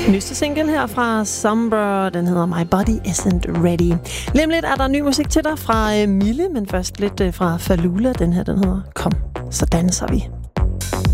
Nyeste single her fra Sombra, den hedder My Body Isn't Ready. Lige om lidt er der ny musik til dig fra Mille, men først lidt fra Falula. Den her, den hedder Kom, så danser vi.